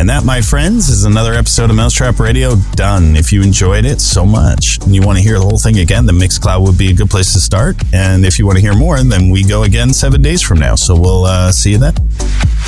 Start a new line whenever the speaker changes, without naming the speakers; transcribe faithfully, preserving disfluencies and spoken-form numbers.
And that, my friends, is another episode of Mousetrap Radio done. If you enjoyed it so much and you want to hear the whole thing again, then Mixcloud would be a good place to start. And if you want to hear more, then we go again seven days from now. So we'll uh, see you then.